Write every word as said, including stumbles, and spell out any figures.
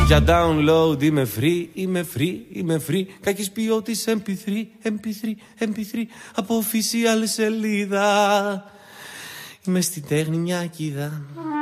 Για download είμαι free, είμαι free, είμαι free. Κακής ποιότητας εμ πι θρι, εμ πι θρι, εμ πι θρι. Από official σελίδα. Είμαι στην τέχνη μια κίδα.